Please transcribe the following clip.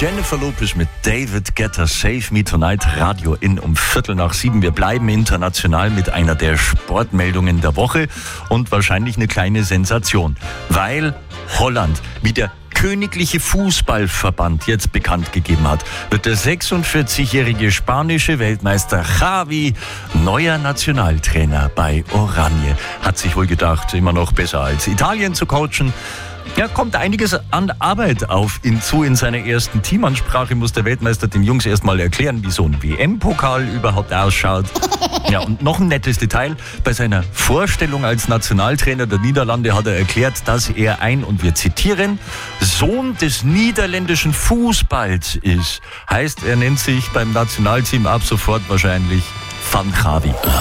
Jennifer Lopez mit David Guetta, Save Me Tonight, Radio in um 6:15. Wir bleiben international mit einer der Sportmeldungen der Woche und wahrscheinlich eine kleine Sensation, weil Holland, wie der Königliche Fußballverband jetzt bekannt gegeben hat, wird der 46-jährige spanische Weltmeister Xavi neuer Nationaltrainer bei Oranje. Hat sich wohl gedacht, immer noch besser als Italien zu coachen. Ja, kommt einiges an Arbeit auf ihn zu. In seiner ersten Teamansprache muss der Weltmeister den Jungs erstmal erklären, wie so ein WM-Pokal überhaupt ausschaut. Ja, und noch ein nettes Detail. Bei seiner Vorstellung als Nationaltrainer der Niederlande hat er erklärt, dass er und wir zitieren, Sohn des niederländischen Fußballs ist. Heißt, er nennt sich beim Nationalteam ab sofort wahrscheinlich Van Xavi.